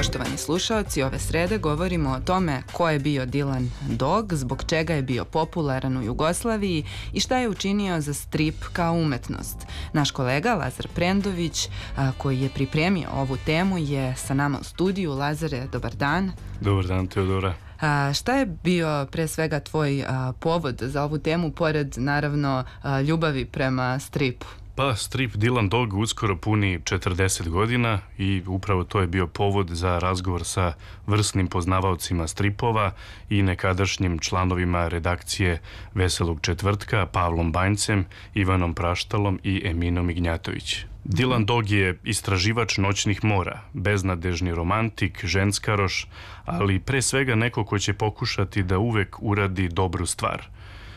Poštovani slušaoci, ove srede govorimo o tome ko je bio Dylan Dog, zbog čega je bio popularan u Jugoslaviji i šta je učinio za strip kao umetnost. Naš kolega Lazar Prendović, koji je pripremio ovu temu, je sa nama u studiju. Lazare, dobar dan. Dobar dan, Teodora. Šta je bio pre svega tvoj povod za ovu temu, pored naravno ljubavi prema stripu? Pa, strip Dylan Dog uskoro puni 40 godina i upravo to je bio povod za razgovor sa vrsnim poznavaocima stripova i nekadašnjim članovima redakcije Veselog četvrtka, Pavlom Banjcem, Ivanom Praštalom i Eminom Ignjatović. Dylan Dog je istraživač noćnih mora, beznadežni romantik, ženskaroš, ali pre svega neko ko će pokušati da uvek uradi dobru stvar.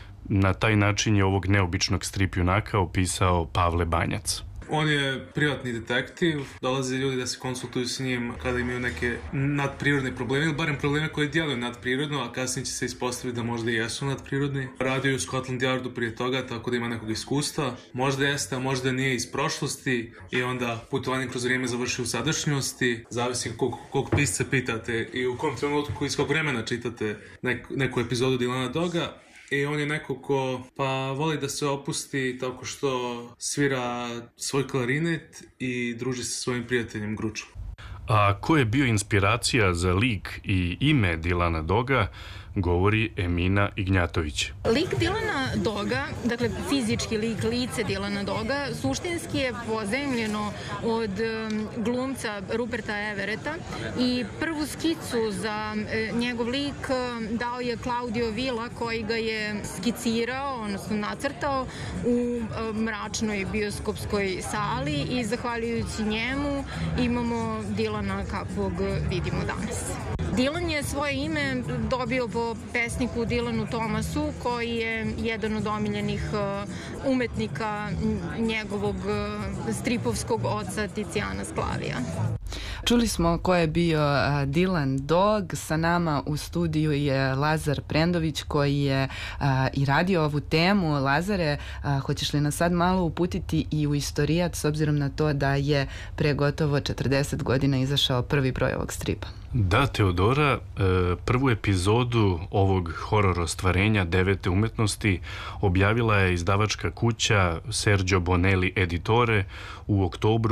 Na taj način je ovog neobičnog strip junaka opisao Pavle Banjac. On je privatni detektiv, dolaze ljudi da se konsultuju s njim kada imaju neke nadprirodne probleme, ili barem probleme koje djeluju nadprirodno, a kasnije će se ispostaviti da možda i jesu nadprirodni. Radio je u Scotland Yardu prije toga, tako da ima nekog iskustva. Možda jeste, a možda nije iz prošlosti i onda putovanje kroz vrijeme završi u sadašnjosti. Zavisi kog pisca pitate i u kom trenutku iz kog vremena čitate neku epizodu Dylana Doga. I on je neko ko voli da se opusti tako što svira svoj klarinet i druži se sa svojim prijateljem Gručom. A ko je bio inspiracija za lik i ime Dylana Doga, govori Emina Ignjatović. Lik Dylana Doga, dakle fizički lik, lice Dylana Doga, suštinski je pozajmljeno od glumca Ruperta Everetta i prvu skicu za njegov lik dao je Claudio Villa, koji ga je skicirao, odnosno nacrtao u mračnoj bioskopskoj sali i zahvaljujući njemu imamo Dylana kakvog vidimo danas. Dylan je svoje ime dobio po pesniku Dylanu Thomasu, koji je jedan od omiljenih umetnika njegovog stripovskog oca Ticijana Sklavija. Čuli smo ko je bio Dylan Dog. Sa nama u studiju je Lazar Prendović, koji je i radio ovu temu. Lazare, hoćeš li nas sad malo uputiti i u istorijat, s obzirom na to da je pre gotovo 40 godina izašao prvi broj ovog stripa? Da, Teodora, prvu epizodu ovog horor ostvarenja devete umetnosti objavila je izdavačka kuća Sergio Bonelli Editore u oktobru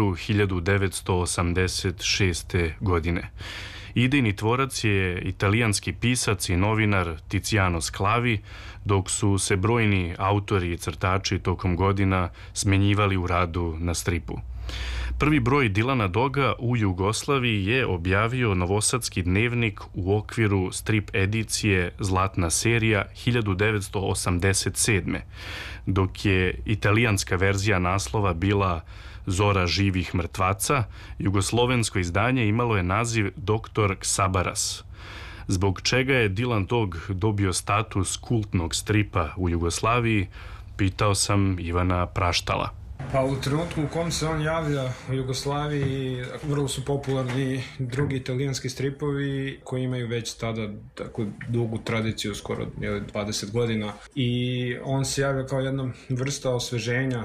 1986. godine. Idejni tvorac je italijanski pisac i novinar Tiziano Sclavi, dok su se brojni autori i crtači tokom godina smenjivali u radu na stripu. Prvi broj Dylana Doga u Jugoslaviji je objavio Novosadski dnevnik u okviru strip edicije Zlatna serija 1987. Dok je italijanska verzija naslova bila Zora živih mrtvaca, jugoslovensko izdanje imalo je naziv Doktor Ksabaras, zbog čega je Dylan Dog dobio status kultnog stripa u Jugoslaviji, pitao sam Ivana Praštala. Pa u trenutku u kom se on javlja u Jugoslaviji, vrlo su popularni drugi italijanski stripovi koji imaju već tada dugu tradiciju, skoro 20 godina. I on se javlja kao jedna vrsta osveženja